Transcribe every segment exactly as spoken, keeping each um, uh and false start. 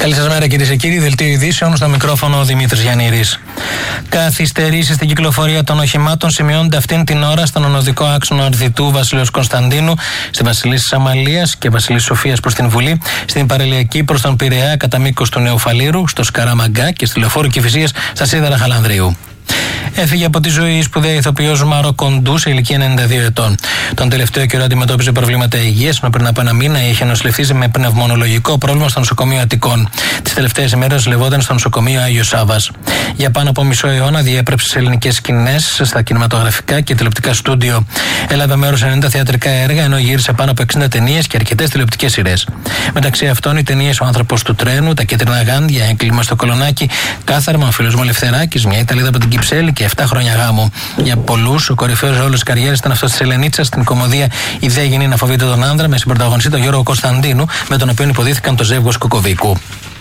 Καλή σας μέρα, κυρίες και κύριοι. Δελτίο ειδήσεων, στο μικρόφωνο ο Δημήτρης Γιαννήρης. Καθυστερήσεις στην κυκλοφορία των οχημάτων σημειώνονται αυτήν την ώρα στον ονοδικό άξονα Αρδιτού Βασιλέως Κωνσταντίνου, στη Βασιλίσσης Αμαλίας και Βασιλίσσης Σοφίας προς την Βουλή, στην Παραλιακή προς τον Πειραιά κατά μήκος του Νέου Φαλήρου, στο Σκαραμαγκά και στη Λεωφόρου Κηφισίας στα Σίδερα Χαλανδρίου. Έφυγε από τη ζωή η σπουδαία ηθοποιός Μάρο Κοντού σε ηλικία ενενήντα δύο ετών. Τον τελευταίο καιρό αντιμετώπιζε προβλήματα υγείας, ενώ πριν από ένα μήνα είχε νοσηλευτεί με πνευμονολογικό πρόβλημα στο νοσοκομείο Αττικών. Τις τελευταίες ημέρες νοσηλευόταν στο νοσοκομείο Άγιος Σάββας. Για πάνω από μισό αιώνα διέπρεψε σε ελληνικές σκηνές, στα κινηματογραφικά και τηλεοπτικά στούντιο. Έλαβε μέρος σε ενενήντα θεατρικά έργα, ενώ γύρισε πάνω από εξήντα ταινίες και αρκετές τηλεοπτικές σειρές. Μεταξύ αυτών οι ταινίες Ο άνθρωπος του τρένου, Τα κίτρινα γάντια, Έγκλημα στο Κολονάκι, Κάθαρμα, Ο φίλος μου Ελευθεράκης, Μια Ιταλίδα από την Κυψέλη και επτά χρόνια γάμου. Για πολλούς, ο κορυφαίος ρόλος της καριέρας ήταν αυτός της Ελενίτσας στην κομμωδία «Η δε γυνή να φοβείται τον άνδρα» με συμπρωταγωνιστή τον Γιώργο Κωνσταντίνου, με τον οποίο υποδίθηκαν το ζεύγος Κουκοβίκου.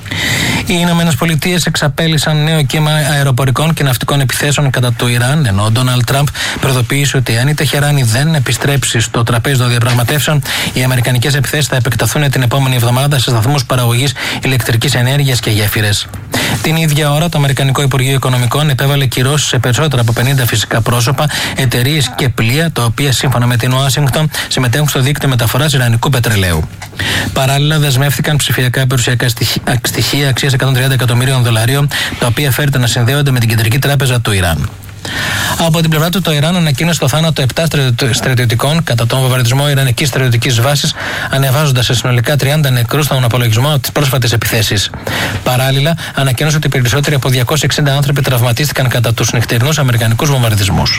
Οι Ηνωμένες Πολιτείες εξαπέλυσαν νέο κύμα αεροπορικών και ναυτικών επιθέσεων κατά του Ιράν, ενώ ο Ντόναλντ Τραμπ προειδοποίησε ότι αν η Τεχεράνη δεν επιστρέψει στο τραπέζι των διαπραγματεύσεων, οι αμερικανικές επιθέσεις θα επεκταθούν την επόμενη εβδομάδα σε σταθμούς παραγωγής ηλεκτρικής ενέργειας και γέφυρες. Την ίδια ώρα, το Αμερικανικό Υπουργείο Οικονομικών επέβαλε κυρώσεις σε περισσότερα από πενήντα φυσικά πρόσωπα, εταιρείες και πλοία, τα οποία σύμφωνα με την Ουάσιγκτον συμμετέχουν στο δίκτυο μεταφοράς ιρανικού πετρελαίου. Παράλληλα, δεσμεύτηκαν ψηφιακά περιουσιακά στοιχεία αξίας εκατόν τριάντα εκατομμυρίων δολαρίων, τα οποία φέρεται να συνδέονται με την κεντρική τράπεζα του Ιράν. Από την πλευρά του, το Ιράν ανακοίνωσε το θάνατο επτά στρατιωτικών κατά τον βομβαρδισμό ιρανικής στρατιωτικής βάσης, ανεβάζοντας σε συνολικά τριάντα νεκρούς στον απολογισμό της πρόσφατης επιθέσεις. Παράλληλα, ανακοίνωσε ότι περισσότεροι από διακόσιοι εξήντα άνθρωποι τραυματίστηκαν κατά τους νυχτερινούς αμερικανικούς βομβαρδισμούς.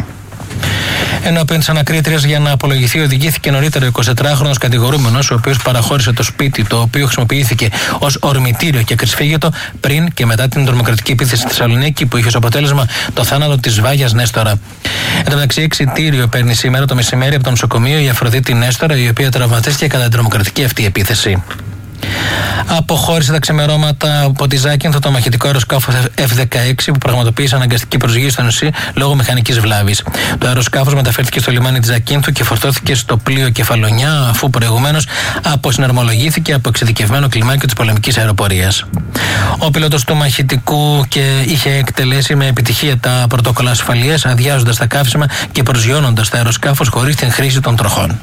Ενώπιον της ανακρίτριας για να απολογηθεί, οδηγήθηκε νωρίτερα ο εικοσιτετράχρονος κατηγορούμενος, ο οποίος παραχώρησε το σπίτι, το οποίο χρησιμοποιήθηκε ως ορμητήριο και κρυσφύγετο πριν και μετά την τρομοκρατική επίθεση στη Θεσσαλονίκη, που είχε ως αποτέλεσμα το θάνατο της Βάγιας Νέστορα. Εν τω μεταξύ, εξιτήριο παίρνει σήμερα το μεσημέρι από το νοσοκομείο η Αφροδίτη Νέστορα, η οποία τραυματίστηκε κατά την τρομοκρατική αυτή επίθεση. Αποχώρησε τα ξημερώματα από τη Ζάκυνθο το μαχητικό αεροσκάφος εφ δεκαέξι που πραγματοποίησε αναγκαστική προσγείωση στο νησί λόγω μηχανικής βλάβης. Το αεροσκάφος μεταφέρθηκε στο λιμάνι της Ζακύνθου και φορτώθηκε στο πλοίο Κεφαλονιά, αφού προηγουμένως αποσυναρμολογήθηκε από εξειδικευμένο κλιμάκιο της πολεμικής αεροπορίας. Ο πιλότος του μαχητικού και είχε εκτελέσει με επιτυχία τα πρωτόκολλα ασφαλείας, αδειάζοντας τα καύσιμα και προσγειώνοντας το αεροσκάφος χωρίς την χρήση των τροχών.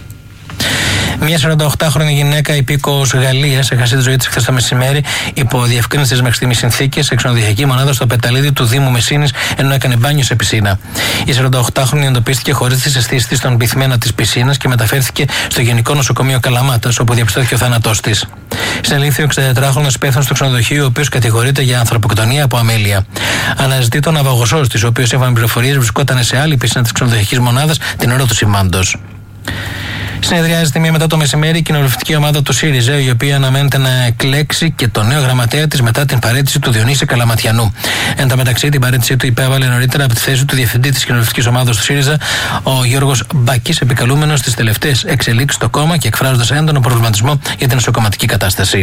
Μια σαρανταοκτάχρονη γυναίκα υπήκοος Γαλλίας έχασε τη ζωή της χθες το μεσημέρι υπό διευκρίνηστες μέχρι στιγμής συνθήκες σε ξενοδοχειακή μονάδα στο Πεταλίδι του Δήμου Μεσίνης, ενώ έκανε μπάνιο σε πισίνα. Η σαρανταοκτάχρονη εντοπίστηκε χωρίς τις αισθήσεις της στον πυθμένα της πισίνας και μεταφέρθηκε στο Γενικό Νοσοκομείο Καλαμάτας, όπου διαπιστώθηκε ο θάνατός της. Συνελήφθη ο εξηντατετράχρονος υπεύθυνος του ξενοδοχείου, ο οποίος κατηγορείται για ανθρωποκτονία από αμέλεια. Αναζητεί τον ναυαγοσός της, ο οποίος σύμφωνα με πληροφορίες βρισκόταν σε άλλη πισίνα της ξενοδοχειακής μονάδας την ώρα του συμβάντος. Συνεδριάζεται μία μετά το μεσημέρι η κοινοβουλευτική ομάδα του ΣΥΡΙΖΑ, η οποία αναμένεται να εκλέξει και τον νέο γραμματέα της μετά την παραίτηση του Διονύση Καλαματιανού. Εν τω μεταξύ, την παραίτησή του υπέβαλε νωρίτερα από τη θέση του διευθυντή της κοινοβουλευτικής ομάδας του ΣΥΡΙΖΑ, ο Γιώργος Μπάκης, επικαλούμενος στις τελευταίες εξελίξεις στο κόμμα και εκφράζοντας έντονο προβληματισμό για την νοσοκομματική κατάσταση.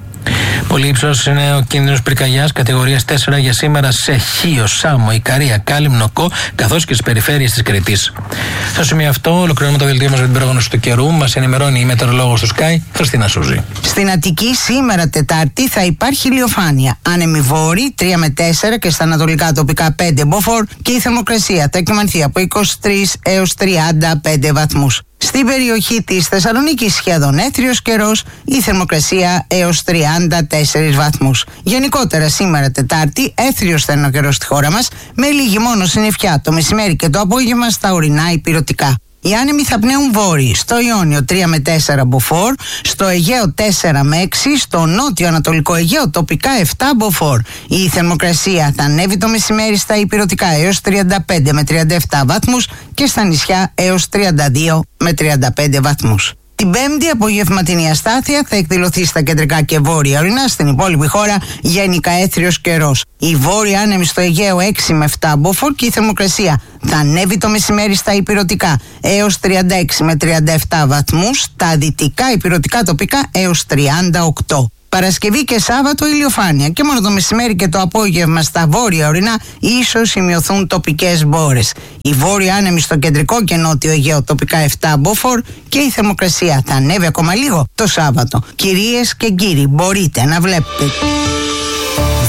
Πολύ υψηλός είναι ο κίνδυνος πυρκαγιάς κατηγορίας τέσσερα για σήμερα σε Χίο, Σάμο, Ικαρία, Κάλυμνο, Κο, καθώς και στις περιφέρειες της Κρήτης. Στο σημείο αυτό ολοκληρώνουμε το δελτίο μας με την πρόγνωση του καιρού. Μας ενημερώνει η μετεωρολόγος του Sky, Χριστίνα Σούζη. Στην Αττική σήμερα Τετάρτη θα υπάρχει ηλιοφάνεια. Άνεμη βόρη τρία με τέσσερα και στα ανατολικά τοπικά πέντε μποφόρ και η θερμοκρασία θα κυμανθεί από είκοσι τρεις έως τριάντα πέντε βαθμούς. Στην περιοχή της Θεσσαλονίκης σχεδόν έθριος καιρός, η θερμοκρασία έως τριάντα τέσσερις βαθμούς. Γενικότερα σήμερα Τετάρτη έθριος θα είναι ο καιρός στη χώρα μας, με λίγη μόνο συννεφιά το μεσημέρι και το απόγευμα στα ορεινά υπηρετικά. Οι άνεμοι θα πνέουν βόρειοι, στο Ιόνιο τρία με τέσσερα μποφόρ, στο Αιγαίο τέσσερα με έξι, στο νότιο ανατολικό Αιγαίο τοπικά επτά μποφόρ. Η θερμοκρασία θα ανέβει το μεσημέρι στα υπηρετικά έως τριάντα πέντε με τριάντα επτά βαθμούς και στα νησιά έως τριάντα δύο με τριάντα πέντε βαθμούς. Την Πέμπτη, απογευματινή αστάθεια θα εκδηλωθεί στα κεντρικά και βόρεια ορεινά, στην υπόλοιπη χώρα γενικά έθριος καιρός. Η βόρεια άνεμη στο Αιγαίο έξι με επτά μποφόρ και η θερμοκρασία θα ανέβει το μεσημέρι στα υπηρετικά έως τριάντα έξι με τριάντα επτά βαθμούς, τα δυτικά υπηρετικά τοπικά έως τριάντα οκτώ. Παρασκευή και Σάββατο ηλιοφάνεια και μόνο το μεσημέρι και το απόγευμα στα βόρεια ορεινά ίσως σημειωθούν τοπικές μπόρες. Η βόρεια άνεμη στο κεντρικό και νότιο Αιγαίο τοπικά επτά μποφόρ και η θερμοκρασία θα ανέβει ακόμα λίγο το Σάββατο. Κυρίες και κύριοι, μπορείτε να βλέπετε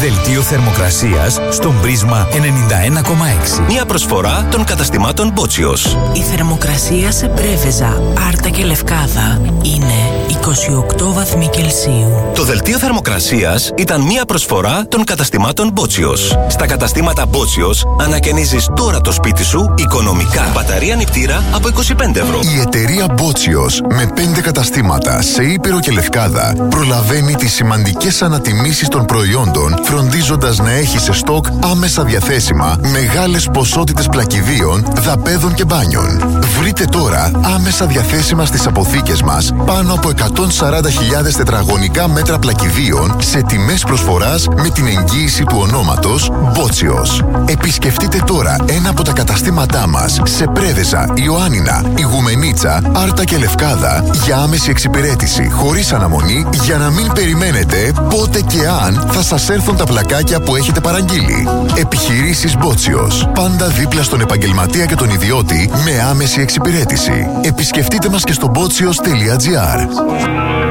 Δελτίο θερμοκρασίας στον Πρίσμα ενενήντα ένα κόμμα έξι. Μια προσφορά των καταστημάτων Μπότσιος. Η θερμοκρασία σε Πρέβεζα, Άρτα και Λευκάδα είναι είκοσι οκτώ βαθμοί Κελσίου. Το δελτίο θερμοκρασίας ήταν μια προσφορά των καταστημάτων Μπότσιος. Στα καταστήματα Μπότσιος ανακαινίζεις τώρα το σπίτι σου οικονομικά. Μπαταρία νηπτήρα από είκοσι πέντε ευρώ. Η εταιρεία Μπότσιος με πέντε καταστήματα σε Ήπειρο και Λευκάδα προλαβαίνει τις σημαντικές ανατιμήσεις των προϊόντων, φροντίζοντας να έχει σε στόκ άμεσα διαθέσιμα μεγάλες ποσότητες πλακιδίων, δαπέδων και μπάνιων. Βρείτε τώρα άμεσα διαθέσιμα στις αποθήκες μας πάνω από εκατόν σαράντα χιλιάδες τετραγωνικά μέτρα πλακιδίων σε τιμές προσφοράς με την εγγύηση του ονόματος Μπότσιος. Επισκεφτείτε τώρα ένα από τα καταστήματά μας σε Πρέβεζα, Ιωάννινα, Ιγουμενίτσα, Άρτα και Λευκάδα για άμεση εξυπηρέτηση χωρίς αναμονή, για να μην περιμένετε πότε και αν θα σας έρθουν τα πλακάκια που έχετε παραγγείλει. Επιχειρήσεις Μπότσιος. Πάντα δίπλα στον επαγγελματία και τον ιδιώτη με άμεση εξυπηρέτηση. Επισκεφτείτε μας και στο μπότσιος τελεία τζι άρ.